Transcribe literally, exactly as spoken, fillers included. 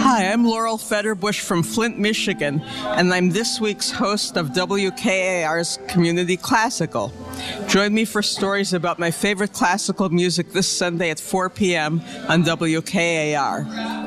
Hi, I'm Laurel Federbush from Flint, Michigan, and I'm this week's host of W K A R's Community Classical. Join me for stories about my favorite classical music this Sunday at four p.m. on W K A R.